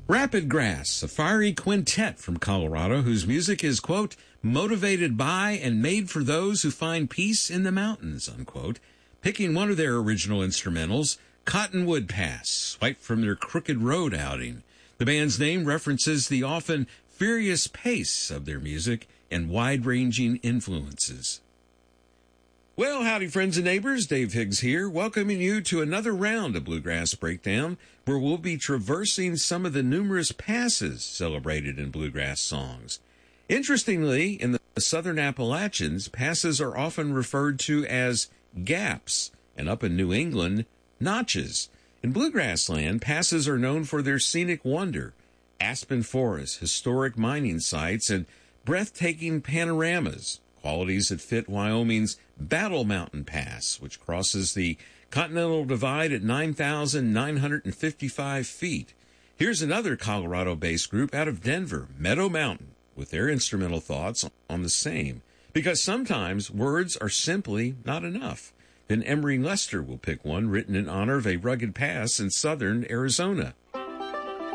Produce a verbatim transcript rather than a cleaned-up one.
Rapid Grass, a fiery quintet from Colorado whose music is, quote, motivated by and made for those who find peace in the mountains, unquote. Picking one of their original instrumentals, Cottonwood Pass, swiped from their Crooked Road outing. The band's name references the often furious pace of their music and wide-ranging influences. Well, howdy, friends and neighbors. Dave Higgs here, welcoming you to another round of Bluegrass Breakdown, where we'll be traversing some of the numerous passes celebrated in bluegrass songs. Interestingly, in the Southern Appalachians, passes are often referred to as gaps, and up in New England, notches. In bluegrass land, passes are known for their scenic wonder, aspen forests, historic mining sites, and breathtaking panoramas, qualities that fit Wyoming's Battle Mountain Pass, which crosses the Continental Divide at nine thousand nine hundred fifty-five feet. Here's another Colorado-based group out of Denver, Meadow Mountain, with their instrumental thoughts on the same. Because sometimes words are simply not enough. Then Emery Lester will pick one written in honor of a rugged pass in southern Arizona.